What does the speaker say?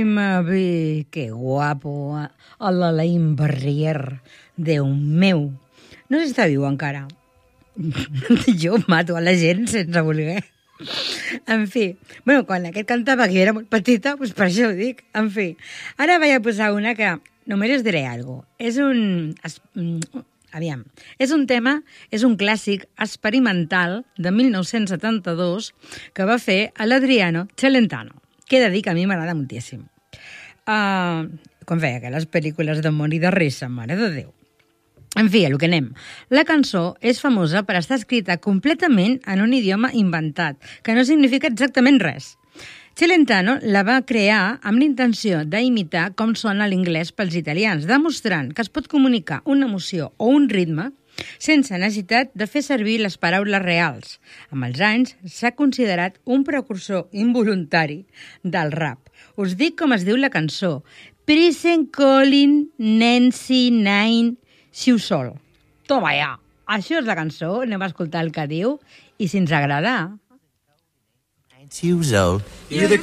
Mavi, qué guapo, el Alain Barrier, Déu meu. No sé si està viu encara. Jo mato a la gent sense voler. En fi, bueno, quan aquest cantava que era molt petita, doncs per això ho dic. En fi, ara vaig a posar una que només us diré alguna cosa. Aviam, és un tema, és un clàssic experimental de 1972 que va fer l'Adriano Celentano, que he de dir que a mi m'agrada moltíssim. Com feia aquelles pel·lícules d'amor i de risa, mare de Déu. En fi, a lo que anem. La cançó és famosa per estar escrita completament en un idioma inventat, que no significa exactament res. Celentano la va crear amb l'intenció d'imitar com sona l'inglès pels italians, demostrant que es pot comunicar una emoció o un ritme sense necessitat de fer servir les paraules reals. Amb els anys s'ha considerat un precursor involuntari del rap. Us dic com es diu la cançó. Prisen Colin Nancy Nine Siu Sol. Toma ja. Això és la cançó, anem a escoltar el que diu i si ens agrada. Years old.